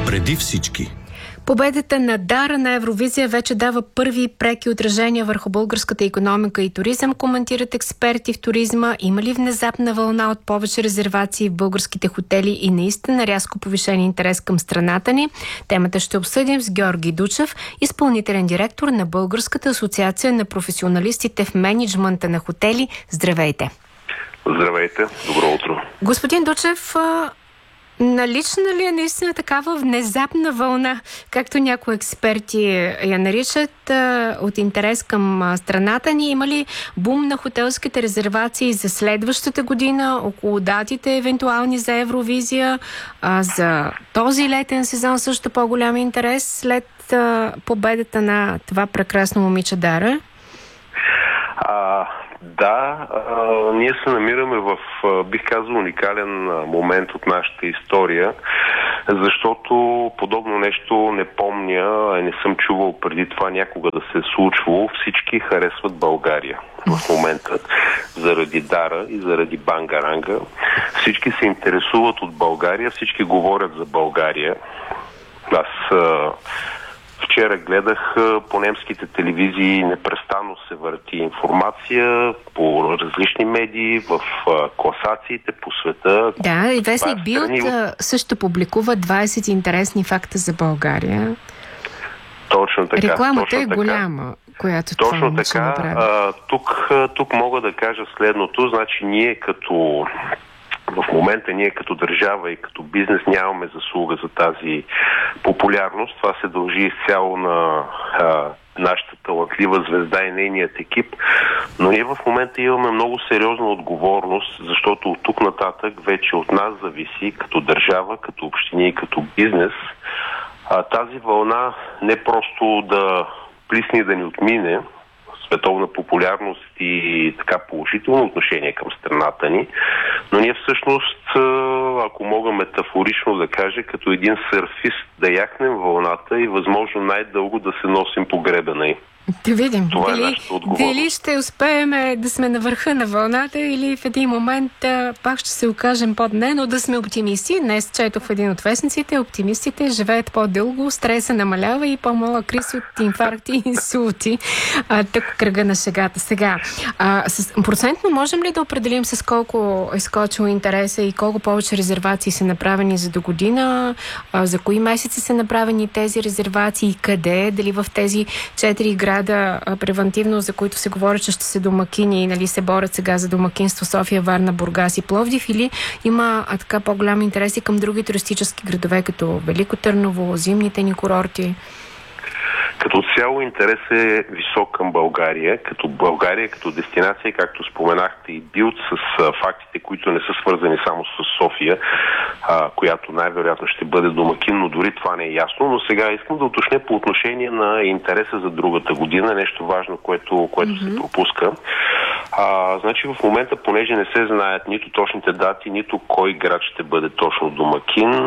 Преди всички. Победата на Дара на Евровизия вече дава първи преки отражения върху българската икономика и туризъм, коментират експерти в туризма. Има ли внезапна вълна от повече резервации в българските хотели и наистина рязко повишен интерес към страната ни? Темата ще обсъдим с Георги Дучев, изпълнителен директор на Българската асоциация на професионалистите в мениджмънта на хотели. Здравейте! Здравейте! Добро утро! Господин Дучев, налична ли е наистина такава внезапна вълна, както някои експерти я наричат, от интерес към страната ни? Има ли бум на хотелските резервации за следващата година, около датите евентуални за Евровизия, за този летен сезон също по-голям интерес след победата на това прекрасно момиче Дара? Да, ние се намираме в, бих казал, уникален момент от нашата история, защото подобно нещо не помня, не съм чувал преди това някога да се е случвало. Всички харесват България в момента заради Дара и заради Бангаранга. Всички се интересуват от България, всички говорят за България. Аз вчера гледах по немските телевизии, непрестанно се върти информация по различни медии, в класациите по света. Да, и вестник Билд също публикува 20 интересни факта за България. Точно така. Рекламата е голяма, която това момиче направи. Тук мога да кажа следното. Значи в момента ние като държава и като бизнес нямаме заслуга за тази популярност. Това се дължи изцяло на нашата талантлива звезда и нейният екип. Но ние в момента имаме много сериозна отговорност, защото от тук нататък вече от нас зависи като държава, като общини и като бизнес тази вълна не просто да плисне, да ни отмине, световна популярност и така положително отношение към страната ни, но ние всъщност, ако мога метафорично да кажа, като един сърфист да яхнем вълната и възможно най-дълго да се носим по гребена й. Да видим, дали ще успеем да сме на върха на вълната или в един момент пак ще се окажем под нея, но да сме оптимисти. Днес четох в един от вестниците, оптимистите живеят по-дълго, стреса намалява и по-малък риск от инфаркти и инсулти. Тук кръга на шегата. Сега, процентно можем ли да определим с колко е скочил интереса и колко повече резервации са направени за до година? За кои месеци са направени тези резервации? Къде? Дали в тези 4 града превентивно, за които се говори, че ще се домакини, нали, се борят сега за домакинство София, Варна, Бургас и Пловдив, или има така по-голям интерес и към други туристически градове, като Велико Търново, зимните ни курорти? Като цяло интерес е висок към България, като дестинация, както споменахте и Билд, с фактите, които не са свързани само с София, която най-вероятно ще бъде домакин, но дори това не е ясно. Но сега искам да уточня по отношение на интереса за другата година, нещо важно, което се пропуска. Значи в момента, понеже не се знаят нито точните дати, нито кой град ще бъде точно домакин,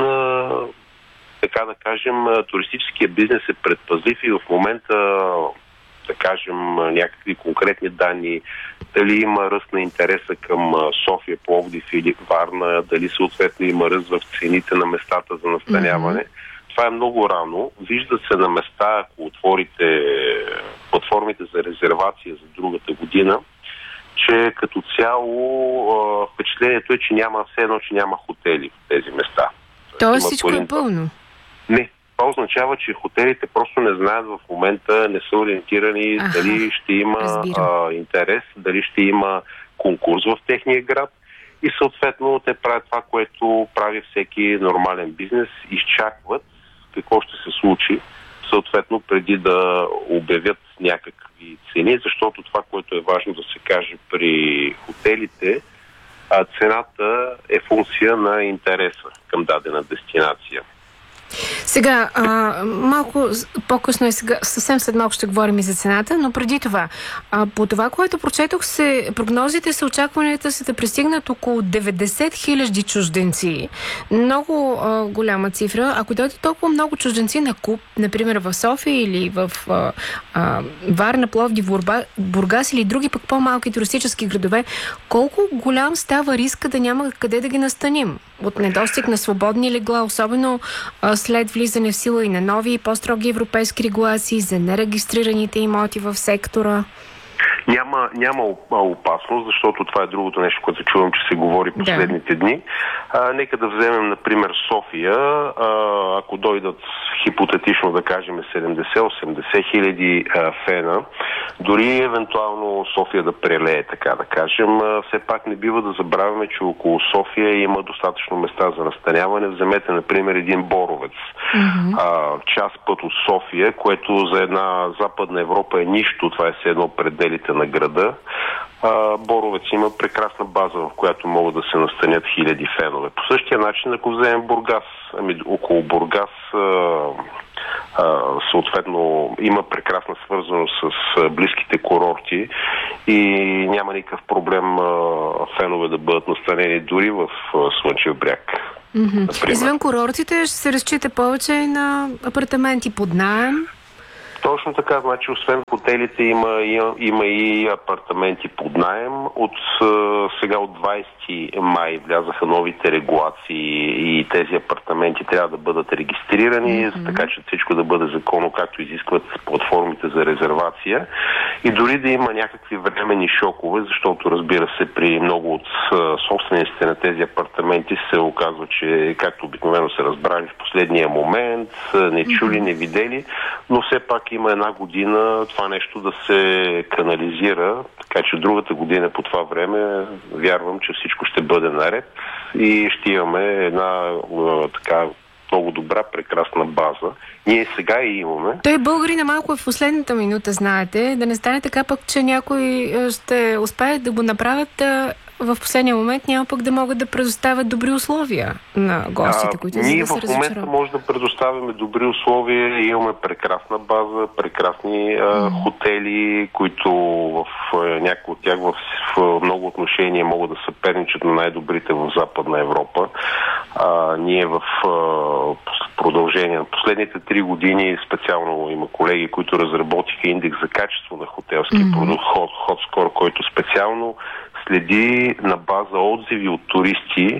така да кажем, туристическия бизнес е предпазлив и в момента, да кажем, някакви конкретни данни, дали има ръст на интереса към София, Пловдив или Варна, дали съответно има ръст в цените на местата за настаняване. Това е много рано. Виждат се на места, ако отворите платформите за резервация за другата година, че като цяло впечатлението е, че няма хотели в тези места. Тоест всичко е пълно? Не. Това означава, че хотелите просто не знаят в момента, не са ориентирани дали ще има интерес, дали ще има конкурс в техния град и съответно те правят това, което прави всеки нормален бизнес, изчакват какво ще се случи, съответно преди да обявят някакви цени, защото това, което е важно да се каже при хотелите, цената е функция на интереса към дадена дестинация. Сега, малко по-късно съвсем след малко ще говорим и за цената, но преди това, по това, което прочетох, прогнозите са, очакванията са да пристигнат около 90 хиляди чужденци. Много голяма цифра. Ако дойдат толкова много чужденци на куп, например в София или в Варна, Пловдив, Бургас или други пък по-малки туристически градове, колко голям става риска да няма къде да ги настаним? От недостиг на свободни легла, особено след влизане в сила и на нови и по-строги европейски регулации за нерегистрираните имоти в сектора? Няма опасност, защото това е другото нещо, което чувам, че се говори последните дни. Нека да вземем, например, София. Ако дойдат хипотетично, да кажем, 70-80 хиляди фена, дори евентуално София да прелее, така да кажем, все пак не бива да забравяме, че около София има достатъчно места за настаняване. Вземете, например, един Боровец. Час път от София, което за една Западна Европа е нищо. Това е все едно пределите на града. Боровец има прекрасна база, в която могат да се настанят хиляди фенове. По същия начин, ако вземем Бургас, около Бургас съответно има прекрасна свързаност с близките курорти и няма никакъв проблем фенове да бъдат настанени дори в Слънчев бряг. Извън курортите ще се разчита повече на апартаменти под наем? Точно така, значи освен хотелите има и апартаменти под наем. Сега от 20 май влязаха новите регулации и тези апартаменти трябва да бъдат регистрирани, така че всичко да бъде законно, както изискват платформите за резервация. И дори да има някакви временни шокове, защото разбира се, при много от собствениците на тези апартаменти се оказва, че както обикновено се разбрали в последния момент, не чули, не видели, но все пак има една година това нещо да се канализира, така че другата година по това време вярвам, че всичко ще бъде наред и ще имаме една така много добра, прекрасна база. Ние сега и имаме. Той българина малко е в последната минута, знаете, да не стане така пък, че някои ще успеят да го направят в последния момент, няма пък да могат да предоставят добри условия на гостите, които ние да се в момента може да предоставяме добри условия. Имаме прекрасна база, прекрасни хотели, които в някои от тях в много отношения могат да съперничат на най-добрите в Западна Европа. Ние в продължение на последните 3 години специално има колеги, които разработиха индекс за качество на хотелски продукт HotScore, който специално следи на база отзиви от туристи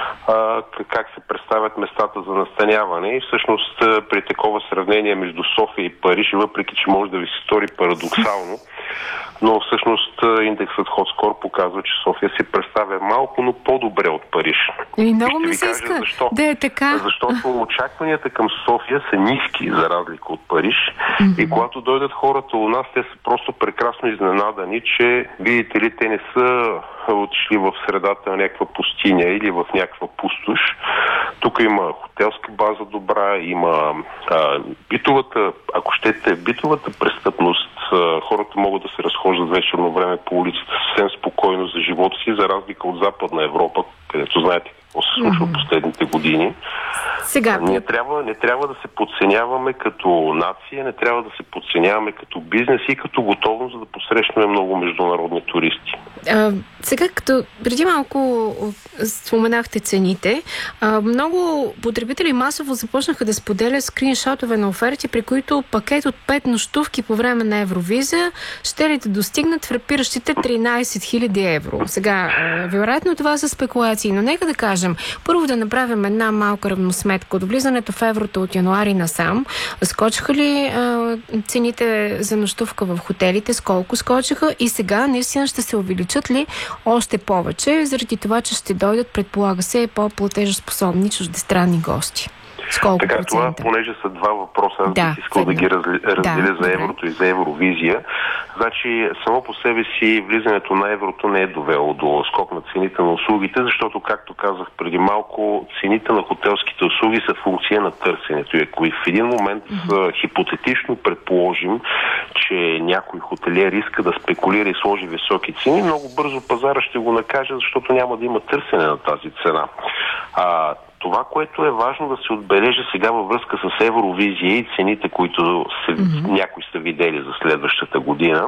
как се представят местата за настаняване и всъщност при такова сравнение между София и Париж, въпреки че може да ви се стори парадоксално, но всъщност индексът HotScore показва, че София се представя малко, но по-добре от Париж. И много ми се иска да е така. Защото очакванията към София са ниски, за разлика от Париж. И когато дойдат хората у нас, те са просто прекрасно изненадани, че, видите ли, те не са отишли в средата на някаква пустиня или в някаква пустош. Тук има хотелска база добра, има битовата, ако щете, битовата престъпност. Хората могат да се разхождат вечерно време по улицата съвсем спокойно за живота си, за разлика от Западна Европа, където знаете какво се случва последните години. Сега, не трябва да се подценяваме като нация, не трябва да се подценяваме като бизнес и като готовност да посрещнем много международни туристи. Сега, като преди малко споменахте цените, много потребители масово започнаха да споделят скриншотове на оферти, при които пакет от 5 нощувки по време на Евровизия ще ли да достигнат фрапиращите 13 000 евро. Сега, вероятно това са спекулации, но нека да кажем, първо да направим една малка равносметка. От влизането в еврото от януари насам, скочиха ли цените за нощувка в хотелите, сколко скочиха и сега наистина ще се увеличат ли още повече, заради това, че ще дойдат, предполага се, по-платежоспособни чуждестранни гости. Така, това, понеже са два въпроса, аз бих искал да ги разделя за еврото и за Евровизия. Значи, само по себе си влизането на еврото не е довело до скок на цените на услугите, защото, както казах преди малко, цените на хотелските услуги са функция на търсенето. И ако и в един момент хипотетично предположим, че някой хотелиер иска да спекулира и сложи високи цени, много бързо пазара ще го накаже, защото няма да има търсене на тази цена. Това, което е важно да се отбележи сега във връзка с Евровизия и цените, които някои са видели за следващата година,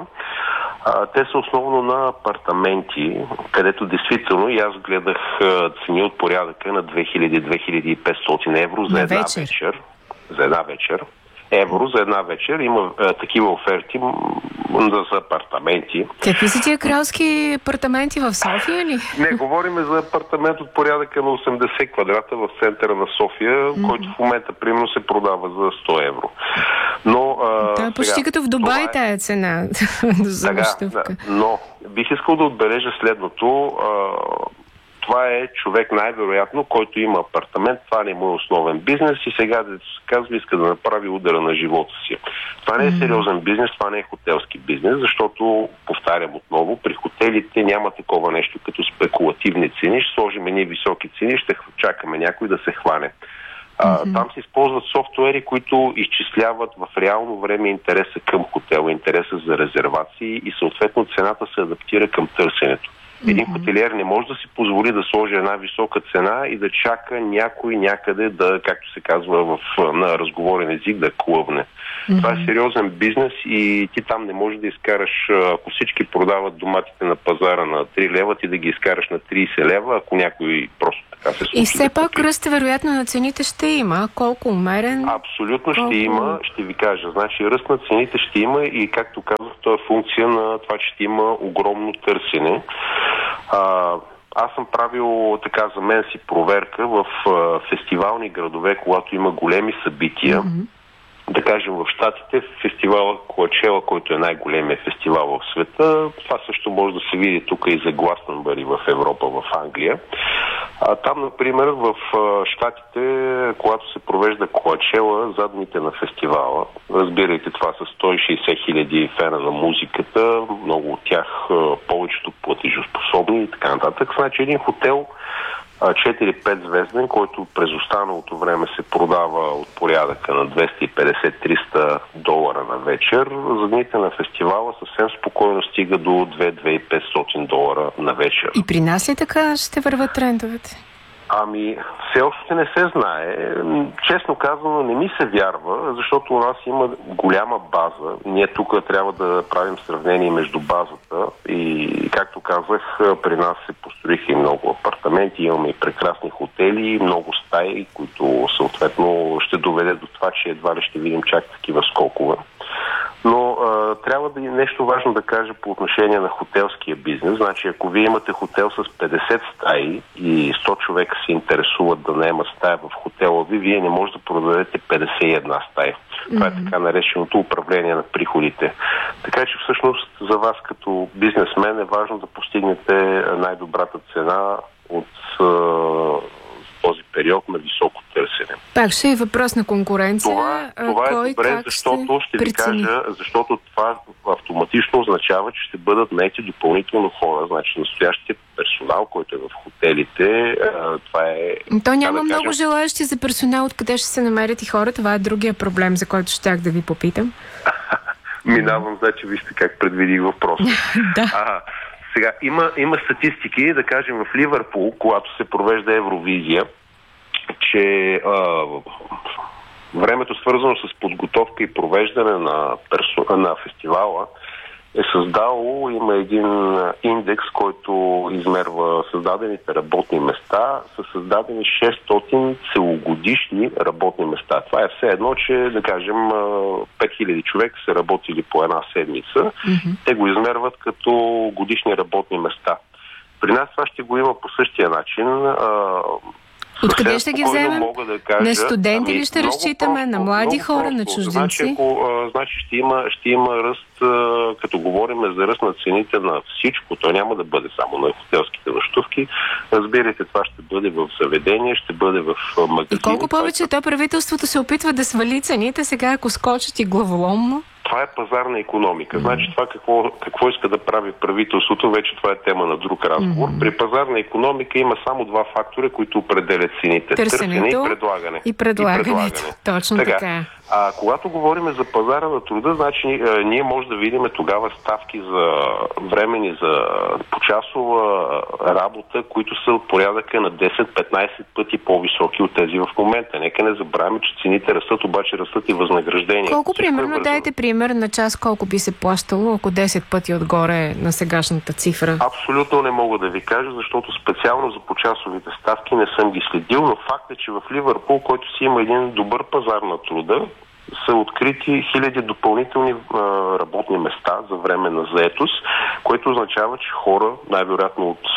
те са основно на апартаменти, където действително и аз гледах цени от порядъка на 2000-2500 евро за една вечер. евро за една вечер. Има такива оферти за апартаменти. Какви са тия кралски апартаменти в София ли? Не, говорим за апартамент от порядъка на 80 квадрата в центъра на София, който в момента примерно се продава за 100 евро. Но, да, почти като в Дубай тая цена за нощувка. Но бих искал да отбележа следното. Това е човек най-вероятно, който има апартамент, това не е мой основен бизнес и сега да се казва, иска да направи удара на живота си. Това не е сериозен бизнес, това не е хотелски бизнес, защото, повтарям отново, при хотелите няма такова нещо като спекулативни цени, ще сложим едни високи цени, ще чакаме някой да се хване. Там се използват софтуери, които изчисляват в реално време интереса към хотела, интереса за резервации и съответно цената се адаптира към търсенето. Един хотелиер не може да си позволи да сложи една висока цена и да чака някой някъде да, както се казва на разговорен език, да клъвне. Това е сериозен бизнес и ти там не можеш да изкараш, ако всички продават доматите на пазара на 3 лева, ти да ги изкараш на 30 лева, ако някой просто така се случи. И все пак ръст вероятно на цените ще има. Колко умерен? Абсолютно ще има, ще ви кажа. Значи ръст на цените ще има и както казах, това е функция на това, че ще има огромно търсене. Аз съм правил така за мен си проверка в фестивални градове, когато има големи събития. Да кажем в Щатите, фестивала Коачела, който е най-големият фестивал в света. Това също може да се види тук и за Гластънбъри в Европа, в Англия. Там, например, в Щатите, когато се провежда Коачела, задните на фестивала, разбирайте, това са 160 хиляди фена на музиката, много от тях повечето платежоспособни и така нататък. Значи един хотел 4-5 звезден, който през останалото време се продава от порядъка на 250-300 долара на вечер. За дните на фестивала съвсем спокойно стига до 2-2500 долара на вечер. И при нас ли така ще върват трендовете? Ами, все още не се знае. Честно казано, не ми се вярва, защото у нас има голяма база. Ние тук трябва да правим сравнение между базата и, както казах, при нас се построиха и много апартаменти, имаме и прекрасни хотели, много стаи, които съответно ще доведе до това, че едва ли ще видим чак такива скокове. Но трябва да е нещо важно да кажа по отношение на хотелския бизнес. Значи, ако вие имате хотел с 50 стаи и 100 човека се интересуват да наемат стая в хотела ви, вие не може да продадете 51 стая. Това е така нареченото управление на приходите. Така че всъщност за вас като бизнесмен е важно да постигнете най-добрата цена от този период на високо търсене. Пак ще е въпрос на конкуренция. Това е добре, защото ще ви кажа, защото това автоматично означава, че ще бъдат наети допълнително хора. Значи настоящия персонал, който е в хотелите, това е... То няма много желаящи за персонал, откъде ще се намерят и хора. Това е другия проблем, за който щях да ви попитам. Минавам, значи вижте как предвидих въпроса. Да. Сега, има статистики, да кажем в Ливърпул, когато се провежда Евровизия, че времето свързано с подготовка и провеждане на фестивала е създало, има един индекс, който измерва създадените работни места, са създадени 600 целогодишни работни места. Това е все едно, че, да кажем, 5000 човека са работили по една седмица. Те го измерват като годишни работни места. При нас това ще го има по същия начин. Откъде ще ги вземем? Да кажа, на студенти ли ще разчитаме? На млади хора, на чужденци? Значи ще има ръст, като говорим за ръст на цените на всичко. То няма да бъде само на хотелските нощувки. Разбирайте, това ще бъде в заведение, ще бъде в магазини. И колко повече правителството се опитва да свали цените, сега ако скочат и главоломно? Това е пазарна икономика. Значи това какво иска да прави правителството, вече това е тема на друг разговор. При пазарна икономика има само два фактора, които определят цените. Търсене и предлагането. Точно така. Когато говорим за пазара на труда, значи ние може да видим тогава ставки за времени, за почасова работа, които са от порядъка на 10-15 пъти по-високи от тези в момента. Нека не забравяме, че цените растат, обаче растат и възнаграждения. Колко примерно, дайте пример на час, колко би се плащало, ако 10 пъти отгоре на сегашната цифра? Абсолютно не мога да ви кажа, защото специално за почасовите ставки не съм ги следил, но факт е, че в Ливърпул, който си има един добър пазар на труда, са открити хиляди допълнителни работни места за временна заетост, което означава, че хора, най-вероятно от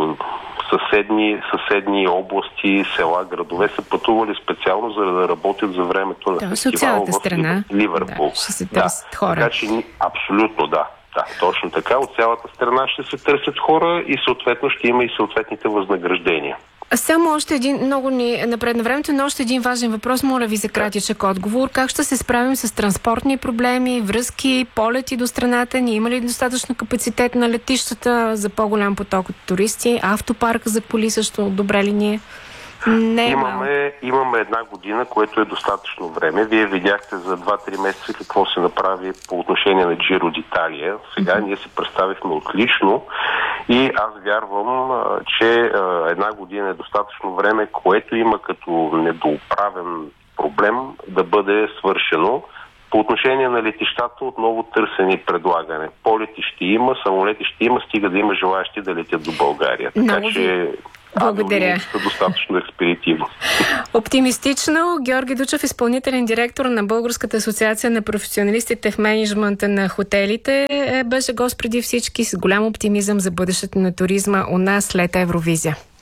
съседни области, села, градове са пътували специално за да работят за времето на фестивала в Ливърпул. Да, ще се търсят хора. Така че абсолютно да. Да, точно така. От цялата страна ще се търсят хора и съответно ще има и съответните възнаграждения. Само още един, много ни напред на времето, но още един важен въпрос, моля ви за кратичък отговор. Как ще се справим с транспортни проблеми, връзки, полети до страната? Ние има ли достатъчно капацитет на летищата за по-голям поток от туристи? Автопарка за коли също добре ли ни е? Имаме една година, което е достатъчно време. Вие видяхте за 2-3 месеца какво се направи по отношение на Джиро d'Italia. Сега ние се представихме отлично и аз вярвам, че една година е достатъчно време, което има като недоуправен проблем да бъде свършено. По отношение на летищата, отново търсене и предлагане. Полети ще има, самолети ще има, стига да има желаящи да летят до България. Така че благодаря. Достатъчно експедитивно. Оптимистично. Георги Дучев, изпълнителен директор на Българската асоциация на професионалистите в мениджмънта на хотелите, беше гост преди всички с голям оптимизъм за бъдещето на туризма у нас след Евровизия.